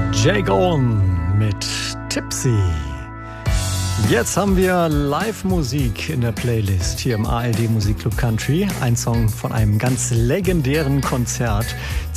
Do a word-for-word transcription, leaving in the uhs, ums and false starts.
Jake Owen mit Tipsy. Jetzt haben wir Live-Musik in der Playlist hier im A R D Musikclub Country. Ein Song von einem ganz legendären Konzert